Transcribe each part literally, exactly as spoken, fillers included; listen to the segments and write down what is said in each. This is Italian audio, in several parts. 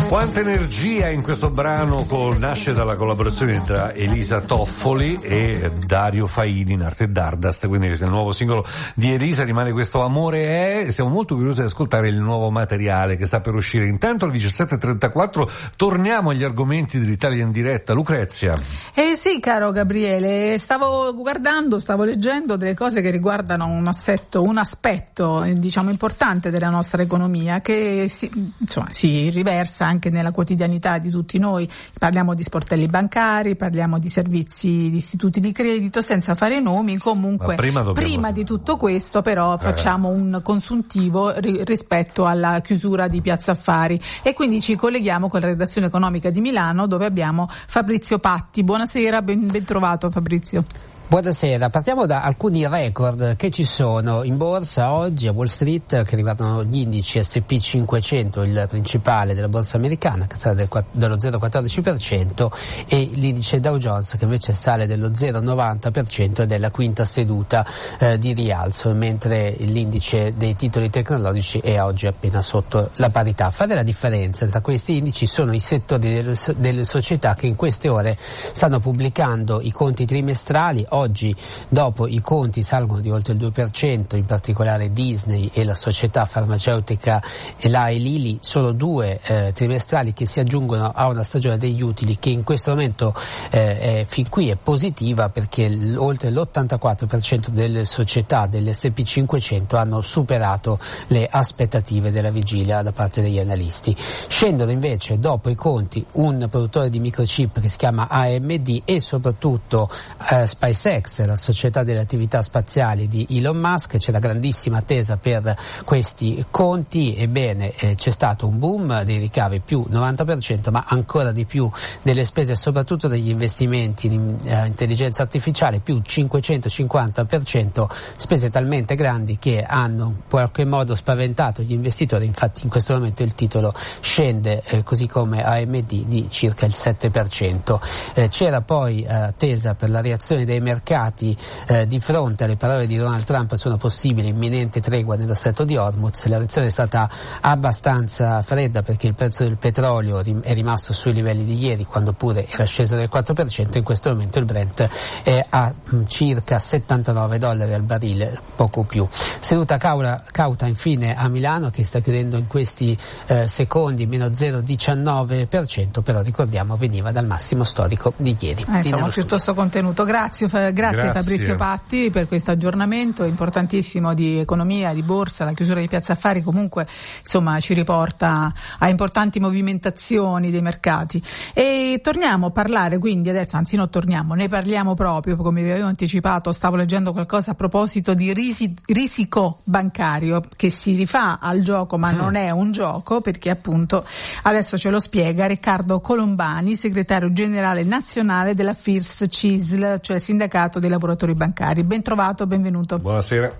Quanta energia in questo brano, col, nasce dalla collaborazione tra Elisa Toffoli e Dario Faini in arte Dardust, quindi il nuovo singolo di Elisa rimane questo Amore è. Siamo molto curiosi di ascoltare il nuovo materiale che sta per uscire. Intanto alle diciassette e trentaquattro torniamo agli argomenti dell'Italia in diretta. Lucrezia. Eh sì, caro Gabriele, stavo guardando, stavo leggendo delle cose che riguardano un assetto, un aspetto diciamo importante della nostra economia che si, insomma, si riversa anche nella quotidianità di tutti noi. Parliamo di sportelli bancari, parliamo di servizi di istituti di credito, senza fare nomi. Comunque prima, prima di tutto questo però facciamo eh. un consuntivo ri- rispetto alla chiusura di Piazza Affari e quindi ci colleghiamo con la redazione economica di Milano, dove abbiamo Fabrizio Patti. Buonasera, ben, ben trovato Fabrizio. Buonasera, partiamo da alcuni record che ci sono in borsa oggi a Wall Street, che riguardano gli indici S and P cinquecento, il principale della borsa americana, che sale del, dello zero virgola quattordici per cento, e l'indice Dow Jones, che invece sale dello zero virgola novanta per cento ed è la quinta seduta eh, di rialzo, mentre l'indice dei titoli tecnologici è oggi appena sotto la parità. A fare la differenza tra questi indici sono i settori delle, delle società che in queste ore stanno pubblicando i conti trimestrali. Oggi, dopo i conti salgono di oltre il due per cento, in particolare Disney e la società farmaceutica Eli Lilly, sono due eh, trimestrali che si aggiungono a una stagione degli utili che in questo momento eh, è, fin qui è positiva, perché l- oltre l'ottantaquattro per cento delle società dell'S and P cinquecento hanno superato le aspettative della vigilia da parte degli analisti. Scendono invece dopo i conti un produttore di microchip che si chiama A M D e soprattutto eh, SpaceX, la società delle attività spaziali di Elon Musk. C'è la grandissima attesa per questi conti. Ebbene, eh, c'è stato un boom dei ricavi più novanta per cento, ma ancora di più delle spese, soprattutto degli investimenti in eh, intelligenza artificiale, più cinquecentocinquanta per cento, spese talmente grandi che hanno in qualche modo spaventato gli investitori. Infatti in questo momento il titolo scende eh, così come A M D di circa il sette per cento. Eh, c'era poi eh, attesa per la reazione dei mercati eh, di fronte alle parole di Donald Trump su una possibile imminente tregua nello stretto di Hormuz. La reazione è stata abbastanza fredda, perché il prezzo del petrolio rim- è rimasto sui livelli di ieri, quando pure era sceso del quattro per cento. In questo momento il Brent è a mh, circa settantanove dollari al barile, poco più. Seduta cauta, cauta infine a Milano, che sta chiudendo in questi eh, secondi meno zero virgola diciannove per cento, però ricordiamo veniva dal massimo storico di ieri. Eh, siamo piuttosto contenuto. Grazie, fa, grazie, grazie Fabrizio Patti per questo aggiornamento importantissimo di economia, di borsa. La chiusura di Piazza Affari comunque insomma ci riporta a importanti movimentazioni dei mercati. E torniamo a parlare quindi adesso, anzi non torniamo, ne parliamo proprio, come vi avevo anticipato. Stavo leggendo qualcosa a proposito di risi, risico bancario, che si rifà al gioco ma non è un gioco, perché appunto adesso ce lo spiega Riccardo Colombani, segretario generale nazionale della FIRST C I S L, cioè il sindacato dei lavoratori bancari. Ben trovato, benvenuto. Buonasera.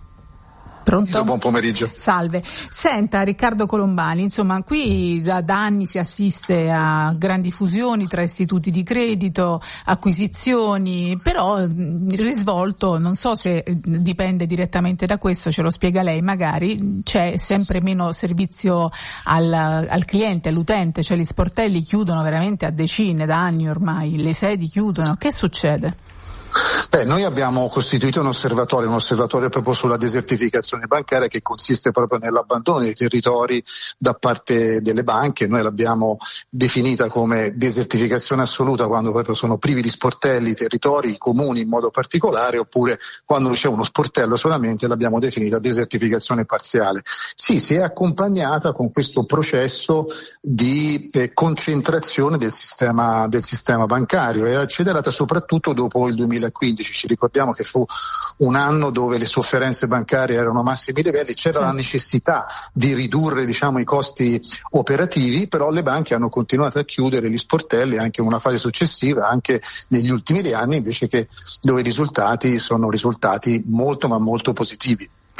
Pronto? Buon pomeriggio. Salve. Senta, Riccardo Colombani, insomma qui da, da anni si assiste a grandi fusioni tra istituti di credito, acquisizioni, però il risvolto, non so se dipende direttamente da questo, ce lo spiega lei magari, c'è sempre meno servizio al, al cliente, all'utente, cioè gli sportelli chiudono veramente a decine da anni ormai, le sedi chiudono. Che succede? Beh, noi abbiamo costituito un osservatorio, un osservatorio proprio sulla desertificazione bancaria, che consiste proprio nell'abbandono dei territori da parte delle banche. Noi l'abbiamo definita come desertificazione assoluta quando proprio sono privi di sportelli, territori, comuni in modo particolare, oppure quando c'è uno sportello solamente l'abbiamo definita desertificazione parziale. Sì, si è accompagnata con questo processo di eh, concentrazione del sistema, del sistema bancario, e è accelerata soprattutto dopo il duemilaquindici. Ci ricordiamo che fu un anno dove le sofferenze bancarie erano a massimi livelli, c'era la necessità di ridurre diciamo i costi operativi, però le banche hanno continuato a chiudere gli sportelli anche in una fase successiva, anche negli ultimi anni, invece che dove i risultati sono risultati molto ma molto positivi.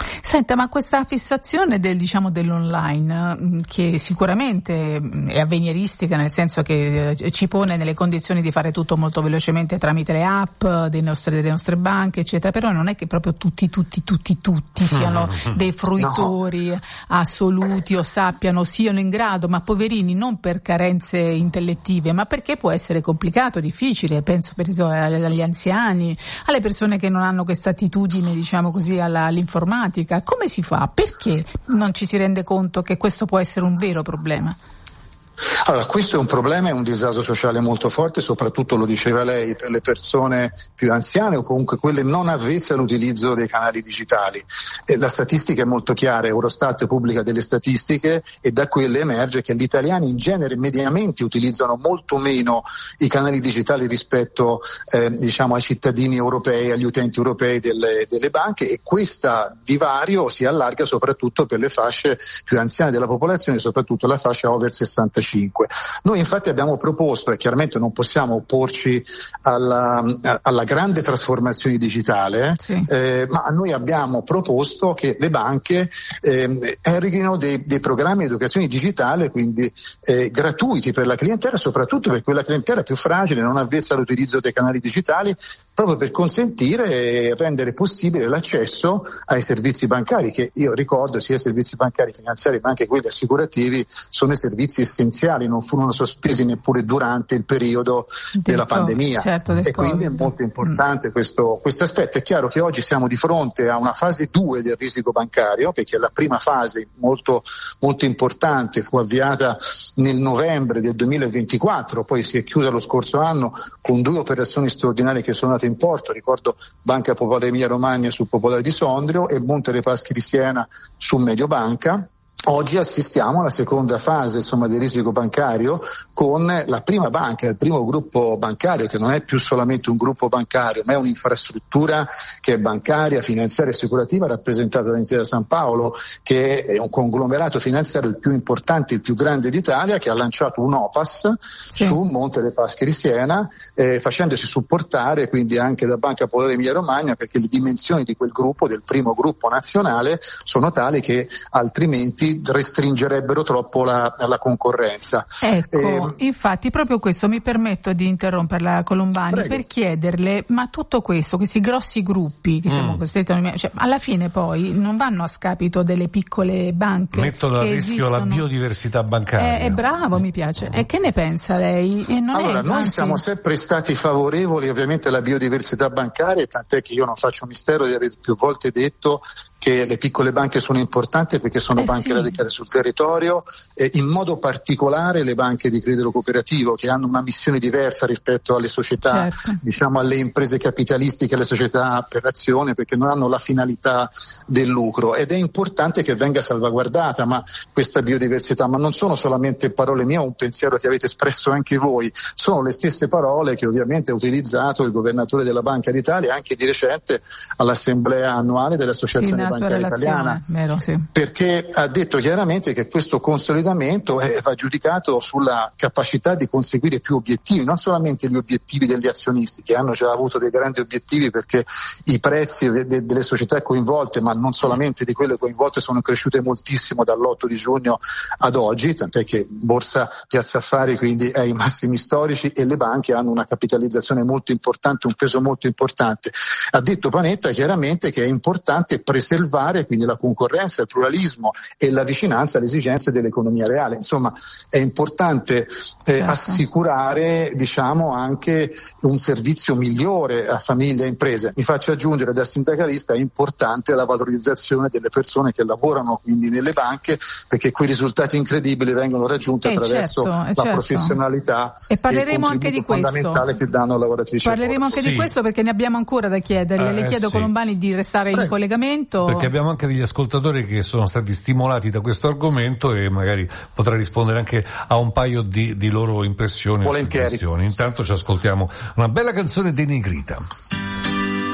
Senta, ma questa fissazione del, diciamo, dell'online, che sicuramente è avveniristica, nel senso che ci pone nelle condizioni di fare tutto molto velocemente tramite le app dei nostri, delle nostre banche, eccetera, però non è che proprio tutti, tutti, tutti, tutti siano dei fruitori no. assoluti o sappiano, siano in grado, ma poverini, non per carenze intellettive, ma perché può essere complicato, difficile, penso per esempio agli anziani, alle persone che non hanno questa attitudine, diciamo così, alla, all'informatica. Come si fa? Perché non ci si rende conto che questo può essere un vero problema? Allora, questo è un problema, è un disagio sociale molto forte, soprattutto, lo diceva lei, per le persone più anziane o comunque quelle non avvezze all'utilizzo dei canali digitali. E la statistica è molto chiara, Eurostat pubblica delle statistiche e da quelle emerge che gli italiani in genere mediamente utilizzano molto meno i canali digitali rispetto eh, diciamo ai cittadini europei, agli utenti europei delle, delle banche, e questo divario si allarga soprattutto per le fasce più anziane della popolazione, soprattutto la fascia over sessantacinque. Noi infatti abbiamo proposto, e chiaramente non possiamo opporci alla, alla grande trasformazione digitale, sì. eh, ma noi abbiamo proposto che le banche eh, eroghino dei, dei programmi di educazione digitale, quindi eh, gratuiti per la clientela, soprattutto per quella clientela più fragile, non avvezza all'utilizzo dei canali digitali, proprio per consentire e rendere possibile l'accesso ai servizi bancari, che io ricordo sia i servizi bancari finanziari ma anche quelli assicurativi sono i servizi essenziali, non furono sospesi neppure durante il periodo Detto, della pandemia, certo, e quindi COVID. È molto importante mm. questo, questo aspetto. È chiaro che oggi siamo di fronte a una fase due del risico bancario, perché la prima fase molto, molto importante fu avviata nel novembre del duemilaventiquattro, poi si è chiusa lo scorso anno con due operazioni straordinarie che sono andate in porto, ricordo Banca Popolare Emilia Romagna sul Popolare di Sondrio e Monte dei Paschi di Siena su Mediobanca. Oggi assistiamo alla seconda fase, insomma, del risico bancario con la prima banca, il primo gruppo bancario, che non è più solamente un gruppo bancario, ma è un'infrastruttura che è bancaria, finanziaria e assicurativa, rappresentata da Intesa San Paolo, che è un conglomerato finanziario il più importante, il più grande d'Italia, che ha lanciato un O P A S sì. su Monte dei Paschi di Siena, eh, facendosi supportare quindi anche da Banca Popolare Emilia Romagna, perché le dimensioni di quel gruppo, del primo gruppo nazionale, sono tali che altrimenti restringerebbero troppo la, la concorrenza. Ecco, eh, infatti proprio questo mi permetto di interromperla, Colombani, prego. Per chiederle, ma tutto questo, questi grossi gruppi che mm. siamo costretti a, cioè, alla fine poi non vanno a scapito delle piccole banche? Mettono a rischio esistono. La biodiversità bancaria. È, è bravo, mi piace. E che ne pensa lei? E non allora, è, noi anzi... siamo sempre stati favorevoli ovviamente alla biodiversità bancaria, tant'è che io non faccio mistero di aver più volte detto che le piccole banche sono importanti perché sono eh banche sì. radicate sul territorio, e in modo particolare le banche di credito cooperativo, che hanno una missione diversa rispetto alle società, certo. diciamo alle imprese capitalistiche, alle società per azione, perché non hanno la finalità del lucro, ed è importante che venga salvaguardata ma questa biodiversità, ma non sono solamente parole mie, un pensiero che avete espresso anche voi, sono le stesse parole che ovviamente ha utilizzato il governatore della Banca d'Italia anche di recente all'assemblea annuale dell'associazione sì, bancaria italiana, vero, sì. perché ha detto chiaramente che questo consolidamento eh, va giudicato sulla capacità di conseguire più obiettivi, non solamente gli obiettivi degli azionisti, che hanno già avuto dei grandi obiettivi perché i prezzi de- de- delle società coinvolte, ma non solamente di quelle coinvolte, sono cresciute moltissimo dall'otto di giugno ad oggi, tant'è che Borsa Piazza Affari quindi è ai massimi storici e le banche hanno una capitalizzazione molto importante, un peso molto importante. Ha detto Panetta chiaramente che è importante preservare quindi la concorrenza, il pluralismo e la vicinanza alle esigenze dell'economia reale. Insomma, è importante eh, certo. assicurare, diciamo, anche un servizio migliore a famiglie e imprese. Mi faccio aggiungere, da sindacalista, è importante la valorizzazione delle persone che lavorano quindi nelle banche, perché quei risultati incredibili vengono raggiunti eh attraverso certo, la certo. professionalità e parleremo e il anche di questo. fondamentale che danno lavoratrici. Parleremo anche sì. di questo perché ne abbiamo ancora da chiederle. Eh, Le chiedo sì. Colombani di restare Prego. in collegamento. Perché abbiamo anche degli ascoltatori che sono stati stimolati da questo argomento e magari potrà rispondere anche a un paio di, di loro impressioni. Volentieri. Intanto ci ascoltiamo una bella canzone denigrita.